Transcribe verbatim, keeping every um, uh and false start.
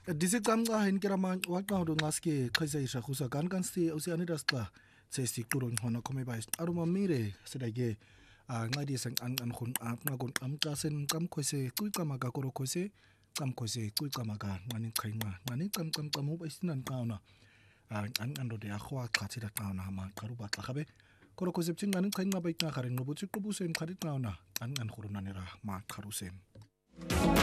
Dise camca hin keraman waqawdo ngaske xese ishakusa kan kan sti usiani dasqa tsesti quro ngona khome ba aruma mire sedage ngadi sang an an khun ngagon amca sen qam khose qiqama ka koro khose qam khose qiqama ka ngani qhainga ngani qam qam qam ba isinan qauna an ando de akhwa qathi da qauna ma qaruba tlabe koro khose ngani qhainga ba ikna khare ngobuthi qubusen khari qauna an an khurunanera ma kharusem